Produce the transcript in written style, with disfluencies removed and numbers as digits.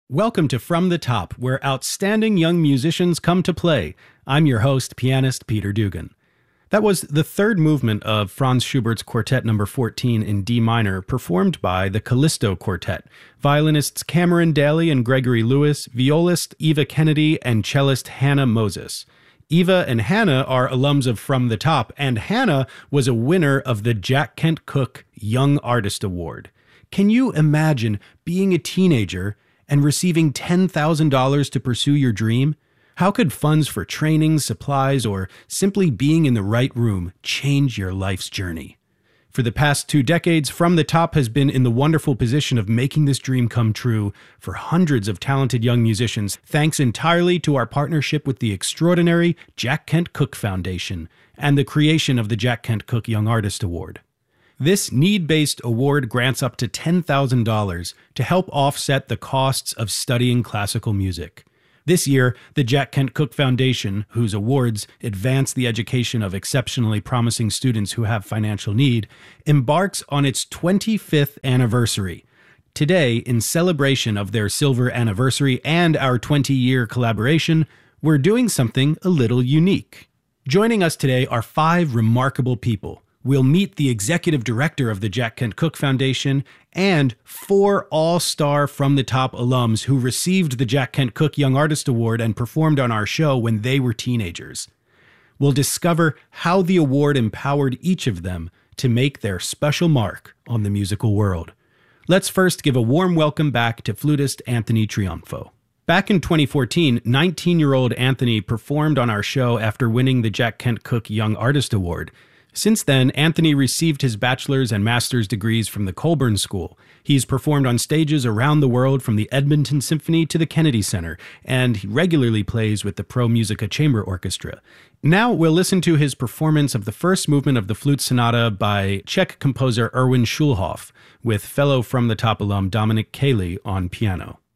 Welcome to From the Top, where outstanding young musicians come to play. I'm your host, pianist Peter Dugan. That was the third movement of Franz Schubert's Quartet No. 14 in D minor, performed by the Callisto Quartet, violinists Cameron Daly and Gregory Lewis, violist Eva Kennedy, and cellist Hannah Moses. Eva and Hannah are alums of From the Top, and Hannah was a winner of the Jack Kent Cooke Young Artist Award. Can you imagine being a teenager and receiving $10,000 to pursue your dream? How could funds for training, supplies, or simply being in the right room change your life's journey? For the past 2 decades, From the Top has been in the wonderful position of making this dream come true for hundreds of talented young musicians, thanks entirely to our partnership with the extraordinary Jack Kent Cooke Foundation and the creation of the Jack Kent Cooke Young Artist Award. This need-based award grants up to $10,000 to help offset the costs of studying classical music. This year, the Jack Kent Cooke Foundation, whose awards advance the education of exceptionally promising students who have financial need, embarks on its 25th anniversary. Today, in celebration of their silver anniversary and our 20-year collaboration, we're doing something a little unique. Joining us today are 5 remarkable people. We'll meet the executive director of the Jack Kent Cooke Foundation and 4 all-star From the Top alums who received the Jack Kent Cooke Young Artist Award and performed on our show when they were teenagers. We'll discover how the award empowered each of them to make their special mark on the musical world. Let's first give a warm welcome back to flutist Anthony Triunfo. Back in 2014, 19-year-old Anthony performed on our show after winning the Jack Kent Cooke Young Artist Award. Since then, Anthony received his bachelor's and master's degrees from the Colburn School. He's performed on stages around the world, from the Edmonton Symphony to the Kennedy Center, and he regularly plays with the Pro Musica Chamber Orchestra. Now we'll listen to his performance of the first movement of the Flute Sonata by Czech composer Erwin Schulhoff, with fellow From the Top alum Dominik Kaly on piano.